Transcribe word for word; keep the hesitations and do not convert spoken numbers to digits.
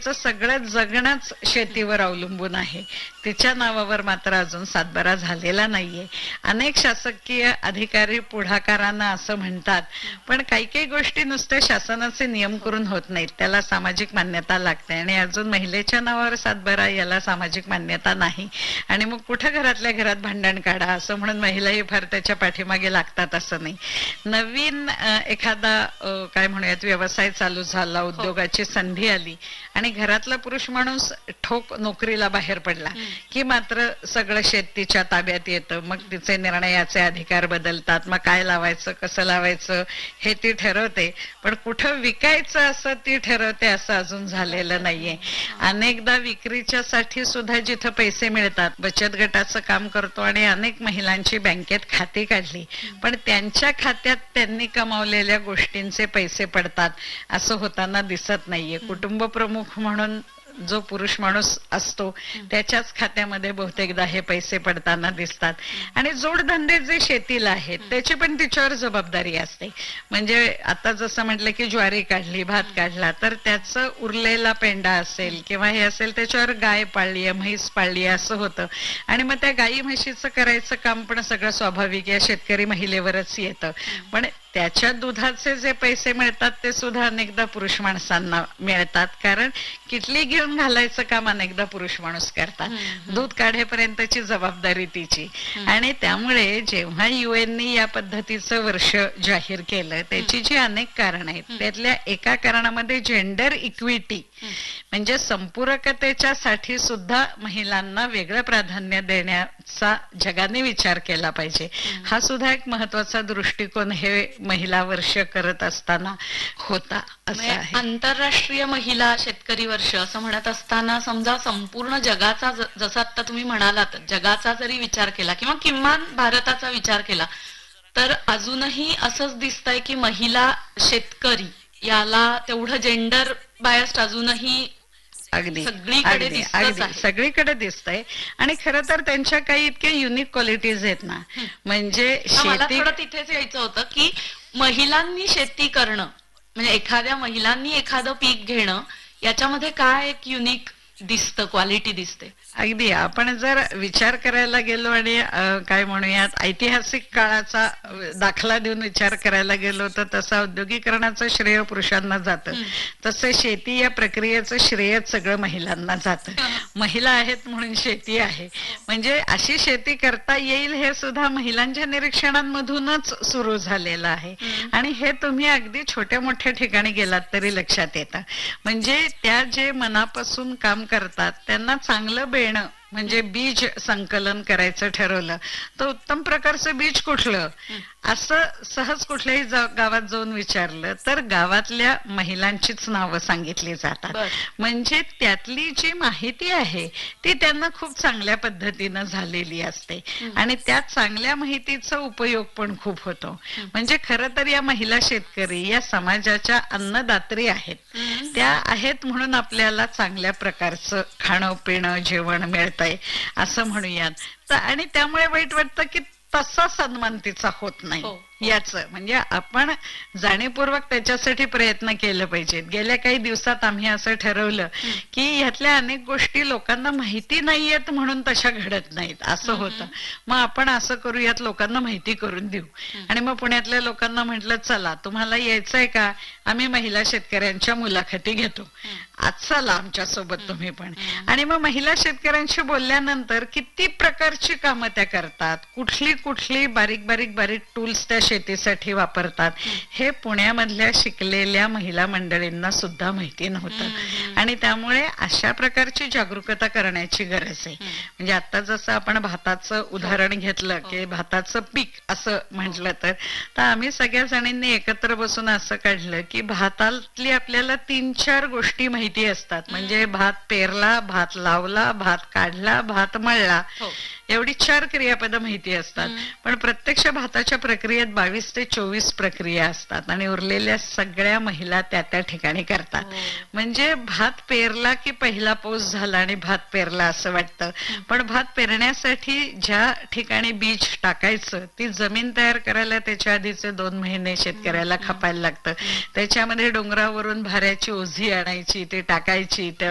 तिचं सगळं जगणंच शेतीवर अवलंबून आहे. तिच्या नावावर मात्र अजून सातबारा झालेला नाहीये. अनेक शासकीय अधिकारी पुढाकारांना असं म्हणतात, पण काही काही गोष्टी नुसत्या शासनाचे नियम करून होत नाहीत, त्याला सामाजिक मान्यता लागते. आणि अजून महिलेच्या नावावर सातबारा याला सामाजिक मान्यता नाही. आणि मग कुठं घरातल्या घरात भांडण काढा असं म्हणून महिलाही फार त्याच्या पाठीमागे लागतात असं नाही. नवीन एखादा काय म्हणूयात व्यवसाय चालू झाला, उद्योगाची संधी आली आणि घरातला पुरुष माणूस ठोक नोकरीला बाहेर पडला की मात्र सगळं शेत तिच्या ताब्यात येतं. मग तिचे निर्णयाचे अधिकार बदलतात. मग काय लावायचं, कसं लावायचं हे ती ठरवते, पण कुठं विकायचं असं ती ठरवते असं अजून झालेलं नाहीये. अनेकदा विक्रीच्या साठी सुद्धा जिथं पैसे मिळतात, बचत गटाचं काम करतो आणि अनेक महिलांची बँकेत खाती काढली, पण त्यांच्या खात्यात त्यांनी कमावलेल्या गोष्टींचे पैसे पडतात असं होताना दिसत नाहीये. कुटुंब प्रमुख म्हणून जो पुरुष माणूस असतो त्याच्याच खात्यामध्ये बहुतेकदा हे पैसे पडताना दिसतात. आणि जोडधंदे जे शेतीला आहेत त्याची पण तिच्यावर जबाबदारी असते. म्हणजे आता जसं म्हटलं की ज्वारी काढली, भात काढला, तर त्याचं उरलेला पेंडा असेल किंवा हे असेल त्याच्यावर गाय पाळली, म्हैस पाळली असं होतं. आणि मग त्या गाई म्हशीचं करायचं काम पण सगळं स्वाभाविक या शेतकरी महिलेवरच येतं. पण त्याच्या दुधाचे जे पैसे मिळतात ते सुद्धा अनेकदा पुरुष माणसांना मिळतात, कारण किटली घेऊन घालायचं काम अनेकदा पुरुष माणूस करतात. दूध काढेपर्यंतची जबाबदारी तिची. आणि त्यामुळे जेव्हा युएननी या पद्धतीचं वर्ष जाहीर केलं त्याची जी अनेक कारण आहेत त्यातल्या एका कारणामध्ये जेंडर इक्विटी म्हणजे संपूरकतेच्या साठी सुद्धा महिलांना वेगळं प्राधान्य देण्याचा जगाने विचार केला पाहिजे. हा सुद्धा एक महत्वाचा दृष्टिकोन हे महिला वर्ष करत असताना होता असं आहे. आंतरराष्ट्रीय महिला शेतकरी वर्ष असं म्हणत असताना समजा संपूर्ण जगाचा जसं आता तुम्ही म्हणालात जगाचा जरी विचार केला किंवा किमान भारताचा विचार केला तर अजूनही असंच दिसतंय की महिला शेतकरी याला तेवढं जेंडर बायस्ड अजूनही अगदी अगदी अगदी सगळीकडे दिसतंय. आणि खरं तर त्यांच्या काही इतके युनिक क्वालिटीज आहेत ना, म्हणजे शेती तिथेच यायचं होतं की महिलांनी शेती करणं म्हणजे एखाद्या महिलांनी एखादं पीक घेणं याच्यामध्ये काय एक युनिक दिसतं, क्वालिटी दिसते. अगदी आपण जर विचार करायला गेलो आणि काय म्हणूयात ऐतिहासिक काळाचा दाखला देऊन विचार करायला गेलो तर तसं औद्योगिकरणाचं श्रेय पुरुषांना जातं, तसं शेती या प्रक्रियेचं श्रेय सगळं महिलांना जातं. महिला आहेत म्हणून शेती आहे, म्हणजे अशी शेती करता येईल हे सुद्धा महिलांच्या निरीक्षणांमधूनच सुरू झालेलं आहे. आणि हे तुम्ही अगदी छोट्या मोठ्या ठिकाणी गेलात तरी लक्षात येतं. म्हणजे त्या जे मनापासून काम करतात त्यांना चांगलं बेणं म्हणजे बीज संकलन करायचं ठरवलं तर उत्तम प्रकारचं बीज कुठलं असं सहज कुठल्याही गावात जाऊन विचारलं तर गावातल्या महिलांचीच नावं सांगितली जातात. म्हणजे त्यातली जी माहिती आहे ती त्यांना खूप चांगल्या पद्धतीनं झालेली असते आणि त्या चांगल्या माहितीचा उपयोग पण खूप होतो. म्हणजे खरं तर या महिला शेतकरी या समाजाच्या अन्नदात्री आहेत. त्या आहेत म्हणून आपल्याला चांगल्या प्रकारचं खाणं पिणं जेवण मिळतंय असं म्हणूयात. आणि त्यामुळे वाईट वाटतं की तसा सन्मान तिचा होत नाही याच. म्हणजे आपण जाणीवपूर्वक त्याच्यासाठी प्रयत्न केले पाहिजेत. गेल्या काही दिवसात आम्ही असं ठरवलं की ह्यातल्या अनेक गोष्टी लोकांना माहिती नाहीयेत म्हणून तशा घडत नाहीत असं होतं. मग आपण असं करूयात, लोकांना माहिती करून देऊ. आणि मग पुण्यातल्या लोकांना म्हटलं चला तुम्हाला यायचंय का, आम्ही महिला शेतकऱ्यांच्या मुलाखती घेतो, आज चला आमच्या सोबत तुम्ही पण. आणि मग महिला शेतकऱ्यांशी बोलल्यानंतर किती प्रकारची कामं त्या करतात, कुठली कुठली बारीक बारीक बारीक टूल्स त्या शेतीसाठी वापरतात हे पुण्यामधल्या शिकलेल्या महिला मंडळींना सुद्धा माहिती नव्हतं. आणि त्यामुळे अशा प्रकारची जागरूकता करण्याची गरज आहे. म्हणजे आता जसं आपण भाताचं उदाहरण घेतलं की भाताचं पीक असं म्हटलं तर तर आम्ही सगळ्या जणींनी एकत्र बसून असं काढलं की भातातली आपल्याला तीन चार गोष्टी माहिती असतात. म्हणजे भात पेरला, भात लावला, भात काढला, भात मळला, एवढी चार क्रियापद माहिती असतात. पण प्रत्यक्ष भाताच्या प्रक्रियेत बावीस ते चोवीस प्रक्रिया असतात आणि उरलेल्या सगळ्या महिला त्या त्या ठिकाणी करतात. म्हणजे भात पेरला की पहिला पाऊस झाला आणि भात पेरला असं वाटतं, पण भात पेरण्यासाठी ज्या ठिकाणी बीज टाकायचं ती जमीन तयार करायला त्याच्या आधीचे दोन महिने शेतकऱ्याला खपायला लागतं. त्याच्यामध्ये डोंगरावरून भाऱ्याची ओझी आणायची, ती टाकायची,